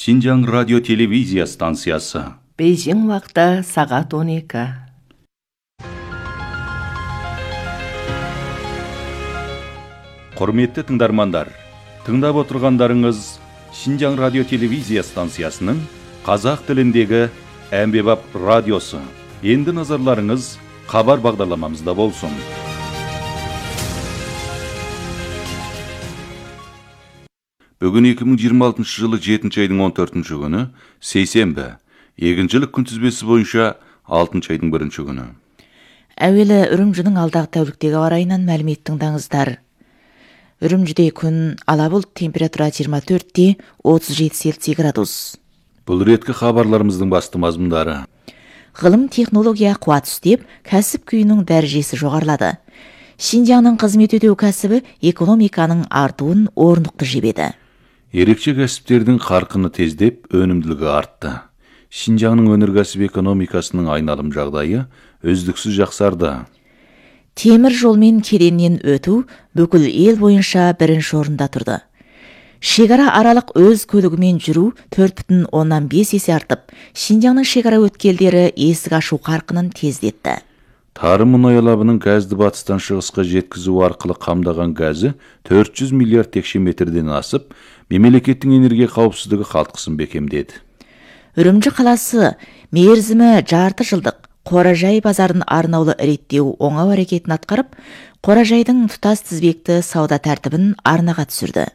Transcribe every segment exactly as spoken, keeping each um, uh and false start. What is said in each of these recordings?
Шинжаң радио телевизия станциясы. Бейжің уақыты сағат он екі. Құрметті тыңдармандар, тыңдап отырғандарыңыз Шинжаң радио телевизия станциясының қазақ тіліндегі әмбебап радиосы. Енді назарларыңыз хабар бағдарламамызда болсын. Бүгін екі мың жиырма алтыншы жылы жетінші айдың он төртінші күні, сейсенбі, егіншілік күнтізбесі бойынша алтыншы айдың бірінші күні. Әуелі Үрімжінің алдағы тәуліктегі ауа райынан мәлімет тыңдаңыздар. Үрімжіде күн ала бұлт, температура жиырма төртте отыз жеті Цельсий градус. Бұл реткі хабарларымыздың басты мазмұндары. Ғылым технология қуат үстеп, кәсіп күйінің дәрежесі жоғарылады. Шинжаңның қызмет өтеу кәсібі экономиканың артуын орнықты жебеді. Ерекше кәсіптердің қарқыны тездеп, өнімділігі артты. Шинжаңның өнеркәсіп экономикасының айналым жағдайы үздіксіз жақсарды. Темір жолмен кеденнен өту бүкіл ел бойынша бірінші орында тұрды. Шекара аралық өз көлігімен жүру төрт бүтін оннан бес есе артып, Шинжаңның шекара өткелдері есік ашу қарқынын тездетті. Тарым мұнай алабының газды батыстан шығысқа жеткізу арқылы қамдаған газы төрт жүз миллиард текше метрден асып, мемлекеттің энергия қауіпсіздігі қалтқысын бекемдеді. Үрімжі қаласы мерзімі жарты жылдық қоражай базарын арнаулы реттеу оңау әрекетін атқарып, қоражайдың тұтас тізбекті сауда тәртібін арнаға түсірді.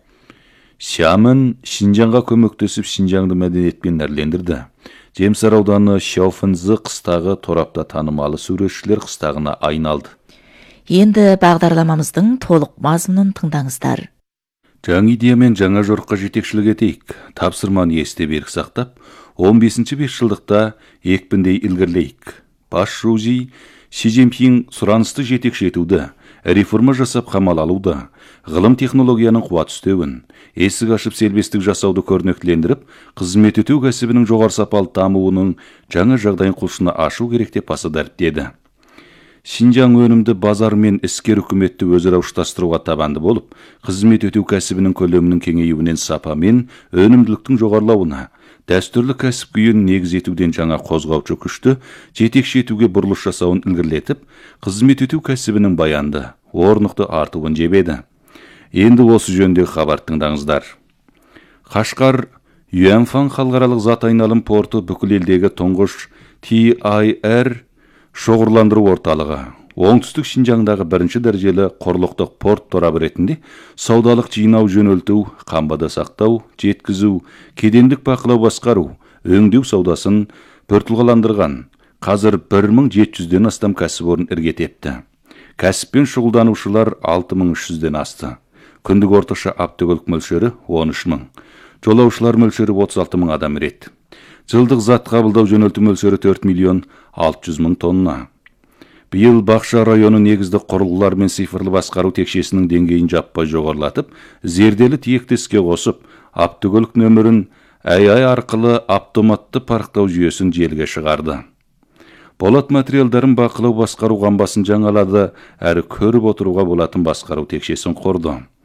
Сиамын Шинжаңға көмектесіп Шинжаңды мәдениетпен әрлендірді. Жемсар ауданы Шауфынзы қыстағы торапта танымалы суретшілер қыстағына айналды. Енді бағдарламамыздың толық мазмұнын тыңдаңыздар. Жаңа идеямен жаңа жорыққа жетекшілік етейік. Тапсырманы есте берік сақтап, он бесінші бесжылдықта екпіндей ілгірлейік. Бас Рузи Си Цзиньпин сұранысты жетекші етуді, реформа жасап қамал алуды, ғылым технологияның қуат үстеуін, есік ашып селбестік жасауды көрнектілендіріп, қызмет өтеу кәсібінің жоғары сапалы дамуының жаңа жағдайын құлшына ашу керек деп баса дәріптеді. Шинжаң өнімді базар мен іскер үкіметті өзара ұштастыруға табанды болып, қызмет өтеу кәсібінің көлемінің кеңеюінен сапа мен өнімділіктің жоғарылауына, дәстүрлі кәсіп күйін негіз етуден жаңа қозғаушы күшті жетекші етуге бұрылыс жасауын ілгірлетіп, қызмет өтеу кәсібінің баянды, орнықты артуын жебеді. Енді осы жөндегі хабар тыңдаңыздар. Қашқар Юаньфан халықаралық зат айналым порты бүкіл елдегі тұңғыш Ти Ай Ар шоғырландыру орталығы. Оңтүстік Шинжаңдағы бірінші дәрежелі құрлықтық порт торабы ретінде саудалық жинау жөнелту, қамбада сақтау, жеткізу, кедендік бақылау басқару, өңдеу саудасын біртұлғаландырған. Қазір бір мың жеті жүзден астам кәсіпорын іргетепті. Кәсіппен шұғылданушылар алты мың үш жүзден асты. Күндік орташа автокөлік мөлшері он үш мың. Жолаушылар мөлшері отыз алты мың адам рет. Жылдық зат қабылдау жөнелту мөлшері төрт миллион алты жүз мың тонна. Биыл Бақша районы негізді құрылғылар мен цифрлы басқару текшесінің деңгейін жаппай жоғарылатып, зерделі тиектеске қосып, автокөлік нөмірін ай ай арқылы автоматты парықтау жүйесін желіге шығарды. Болат материалдарын бақылау басқару қамбасын жаңалады, әрі көріп отыруға болатын басқару текшесін құрды.